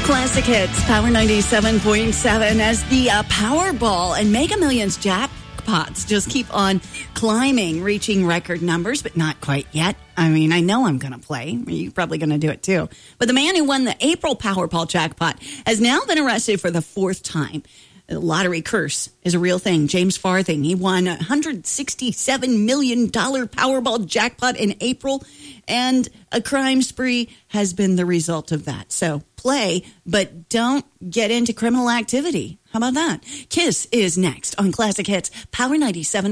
Classic Hits, Power 97.7, as the Powerball and Mega Millions jackpots just keep on climbing, reaching record numbers, but not quite yet. I mean, I know I'm going to play. You're probably going to do it too. But the man who won the April Powerball jackpot has now been arrested for the fourth time. The lottery curse is a real thing. James Farthing, he won a $167 million Powerball jackpot in April, and a crime spree has been the result of that. So play, but don't get into criminal activity. How about that? Kiss is next on Classic Hits, Power 97.